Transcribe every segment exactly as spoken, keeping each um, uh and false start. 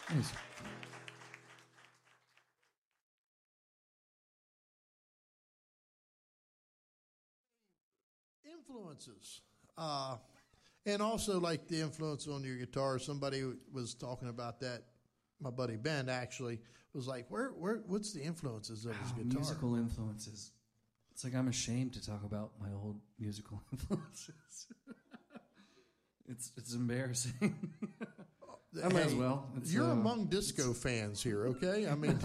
Nice. Influences. Uh, and also, like the influence on your guitar. Somebody was talking about that. My buddy Ben actually was like, "Where, where, what's the influences of his Oh, guitar?" musical influences. It's like I'm ashamed to talk about my old musical influences. it's it's embarrassing. I might as Hey, well. It's, you're uh, among disco fans here, okay? I mean,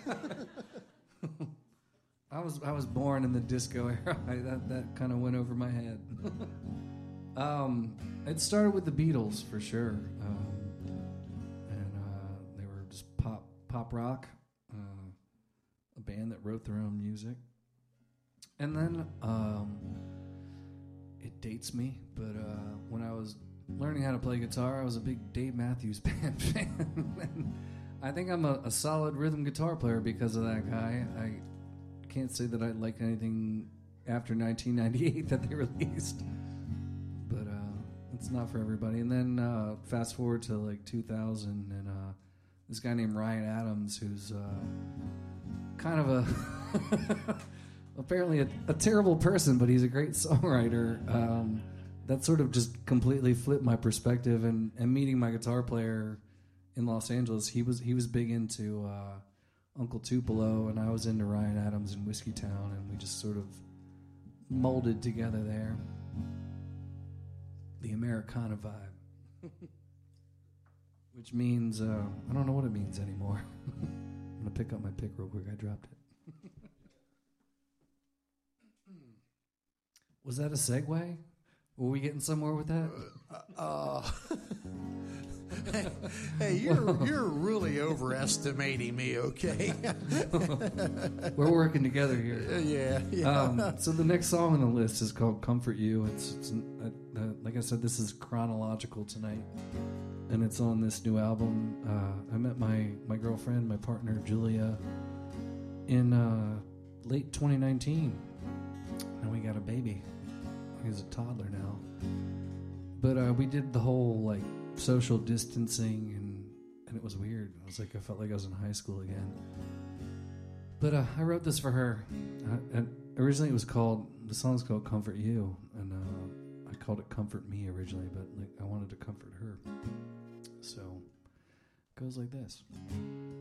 I was I was born in the disco era. I, that that kind of went over my head. um, it started with the Beatles for sure, um, and uh, they were just pop pop rock, uh, a band that wrote their own music. And then um, it dates me, but uh, when I was learning how to play guitar, I was a big Dave Matthews Band fan. And I think I'm a, a solid rhythm guitar player because of that guy. I can't say that I like anything after nineteen ninety-eight that they released, but uh, it's not for everybody. And then uh, fast forward to like two thousand, and uh, this guy named Ryan Adams, who's uh, kind of a apparently a, a terrible person, but he's a great songwriter. Um, that sort of just completely flipped my perspective. And, and meeting my guitar player in Los Angeles, he was he was big into uh, Uncle Tupelo, and I was into Ryan Adams and Whiskey Town, and we just sort of molded together there. The Americana vibe, which means uh, I don't know what it means anymore. I'm gonna pick up my pick real quick. I dropped it. Was that a segue? Were we getting somewhere with that? uh, hey, hey, you're you're really overestimating me, okay? We're working together here. Uh, yeah, yeah. Um, so the next song on the list is called "Comfort You." It's, it's uh, uh, like I said, this is chronological tonight, and it's on this new album. Uh, I met my my girlfriend, my partner Julia, in uh, late twenty nineteen, and we got a baby. He's a toddler now, but uh, we did the whole like social distancing, and and it was weird. I was like, I felt like I was in high school again. But uh, I wrote this for her. Uh, and originally, it was called the song's called "Comfort You," and uh, I called it "Comfort Me" originally, but like I wanted to comfort her, so it goes like this.